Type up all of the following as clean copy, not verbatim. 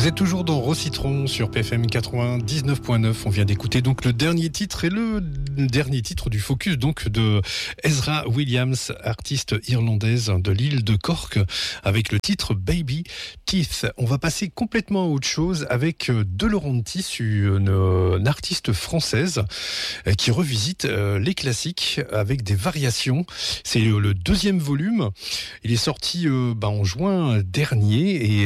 Vous êtes toujours dans Rocitron sur PFM 99.9. On vient d'écouter donc le dernier titre du Focus donc de Ezra Williams, artiste irlandaise de l'île de Cork, avec le titre Baby Teeth. On va passer complètement à autre chose avec De Laurentiis, une artiste française qui revisite les classiques avec des variations. C'est le deuxième volume. Il est sorti en juin dernier et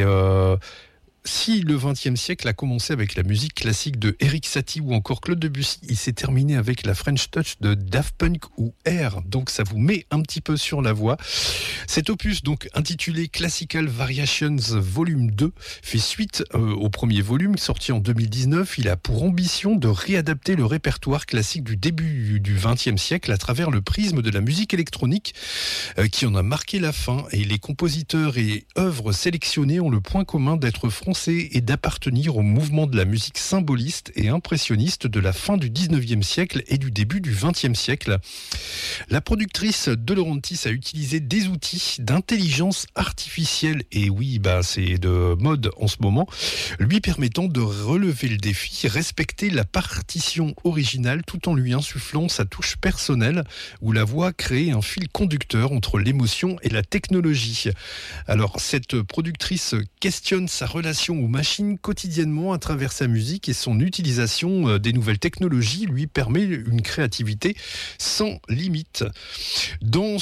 si le XXe siècle a commencé avec la musique classique de Erik Satie ou encore Claude Debussy, il s'est terminé avec la French Touch de Daft Punk ou Air. Donc ça vous met un petit peu sur la voie. Cet opus, donc intitulé Classical Variations Volume 2, fait suite au premier volume sorti en 2019. Il a pour ambition de réadapter le répertoire classique du début du XXe siècle à travers le prisme de la musique électronique qui en a marqué la fin. Et les compositeurs et œuvres sélectionnées ont le point commun d'être français et d'appartenir au mouvement de la musique symboliste et impressionniste de la fin du 19e siècle et du début du 20e siècle. La productrice De Laurentiis a utilisé des outils d'intelligence artificielle, et oui, c'est de mode en ce moment, lui permettant de relever le défi, respecter la partition originale tout en lui insufflant sa touche personnelle, où la voix crée un fil conducteur entre l'émotion et la technologie. Alors, cette productrice questionne sa relation aux machines quotidiennement à travers sa musique et son utilisation des nouvelles technologies lui permet une créativité sans limite. Dans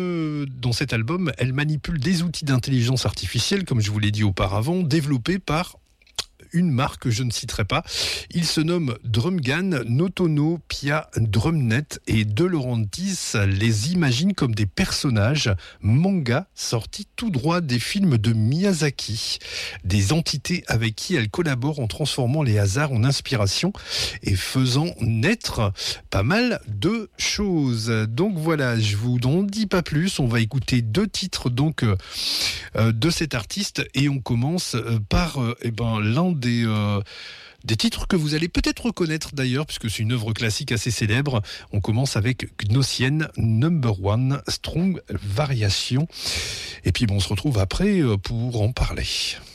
cet album, elle manipule des outils d'intelligence artificielle, comme je vous l'ai dit auparavant, développés par une marque que je ne citerai pas. Il se nomme Drumgan, Notono, Pia, Drumnet, et De Laurentiis les imagine comme des personnages manga sortis tout droit des films de Miyazaki. Des entités avec qui elle collabore en transformant les hasards en inspiration et faisant naître pas mal de choses. Donc voilà, je vous en dis pas plus. On va écouter deux titres donc de cet artiste et on commence par l'un des titres que vous allez peut-être reconnaître d'ailleurs, puisque c'est une œuvre classique assez célèbre. On commence avec Gnossienne Number One, Strong Variation. Et puis on se retrouve après pour en parler.